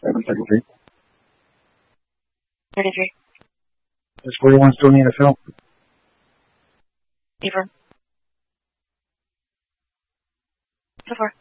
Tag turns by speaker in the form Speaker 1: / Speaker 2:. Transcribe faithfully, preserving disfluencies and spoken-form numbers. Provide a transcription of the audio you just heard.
Speaker 1: seven thirty-three.
Speaker 2: thirty-three.
Speaker 1: Does forty-one still need a fill?
Speaker 2: Confirm. So far.